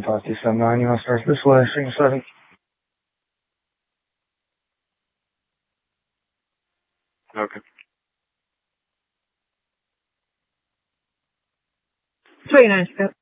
75279, you want to start this way, signal 7. Okay. 39,